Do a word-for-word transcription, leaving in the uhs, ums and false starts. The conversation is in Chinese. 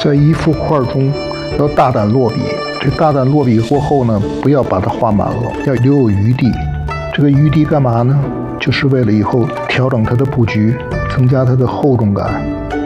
在一幅画中要大胆落笔，这大胆落笔过后呢，不要把它画满了，要留有余地。这个余地干嘛呢？就是为了以后调整它的布局，增加它的厚重感。